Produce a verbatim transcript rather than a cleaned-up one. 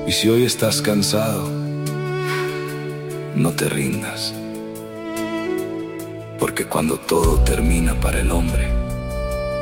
Y si hoy estás cansado, no te rindas, porque cuando todo termina para el hombre,